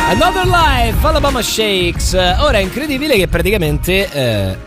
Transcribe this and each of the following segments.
Another Life, Alabama Shakes. Ora è incredibile che praticamente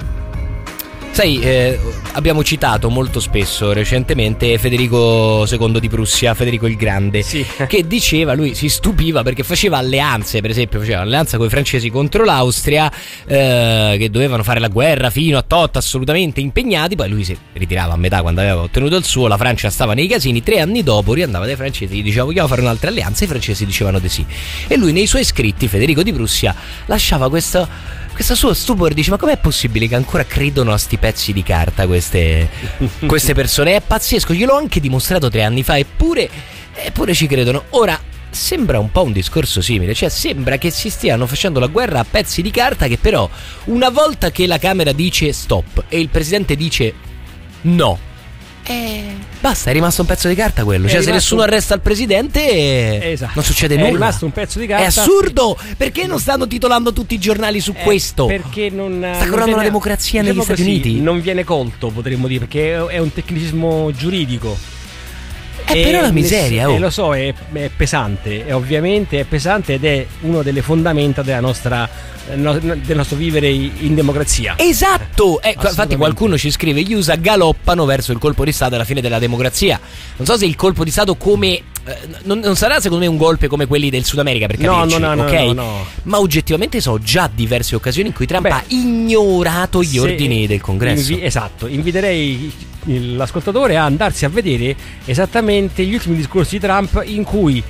abbiamo citato molto spesso recentemente Federico II di Prussia, Federico il Grande, sì, che diceva, lui si stupiva perché faceva alleanze, per esempio faceva alleanza con i francesi contro l'Austria, che dovevano fare la guerra fino a tot, assolutamente impegnati, poi lui si ritirava a metà quando aveva ottenuto il suo, la Francia stava nei casini, 3 anni dopo riandava dai francesi, gli diceva vogliamo fare un'altra alleanza, i francesi dicevano di sì, e lui nei suoi scritti, Federico di Prussia, lasciava questo suo stupore, dice ma com'è possibile che ancora credono a sti pezzi di carta queste persone? È pazzesco, gliel'ho anche dimostrato 3 anni fa, eppure ci credono. Ora sembra un po' un discorso simile, cioè sembra che si stiano facendo la guerra a pezzi di carta, che però una volta che la Camera dice stop e il Presidente dice no, basta, è rimasto un pezzo di carta quello. Cioè se nessuno arresta il Presidente, esatto, non succede nulla. È rimasto un pezzo di carta. È assurdo. Perché non stanno titolando tutti i giornali su questo? Perché sta crollando la democrazia negli Stati Uniti. Non viene colto, potremmo dire, perché è un tecnicismo giuridico. Però la miseria, lo so, è pesante, e ovviamente è pesante, ed è una delle fondamenta del nostro vivere in democrazia. Esatto, infatti qualcuno ci scrive gli USA galoppano verso il colpo di Stato alla fine della democrazia. Non so se il colpo di Stato come non sarà secondo me un golpe come quelli del Sud America, per capirci, no. Ma oggettivamente so già diverse occasioni in cui Trump ha ignorato gli ordini del Congresso. Esatto, inviterei l'ascoltatore a andarsi a vedere esattamente gli ultimi discorsi di Trump, in cui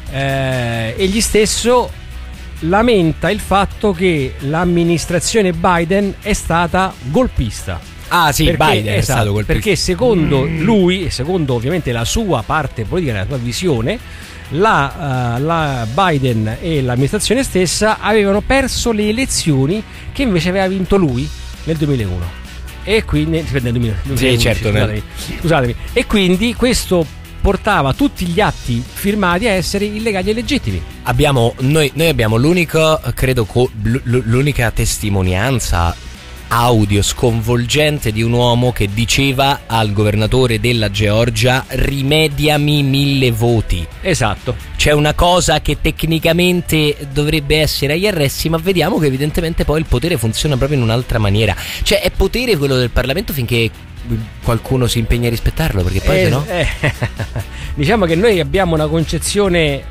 egli stesso lamenta il fatto che l'amministrazione Biden è stata golpista. Ah sì, perché, Biden è stato colpito. Perché secondo lui, e secondo ovviamente la sua parte politica, la sua visione, la Biden e l'amministrazione stessa avevano perso le elezioni che invece aveva vinto lui nel 2001. E quindi nel 2011, sì, certo, scusatemi. E quindi questo portava tutti gli atti firmati a essere illegali e illegittimi. Noi abbiamo l'unica testimonianza audio sconvolgente di un uomo che diceva al governatore della Georgia rimediami 1000 voti. Esatto. C'è una cosa che tecnicamente dovrebbe essere agli arresti, ma vediamo che evidentemente poi il potere funziona proprio in un'altra maniera. Cioè è potere quello del Parlamento finché qualcuno si impegna a rispettarlo, perché poi se no diciamo che noi abbiamo una concezione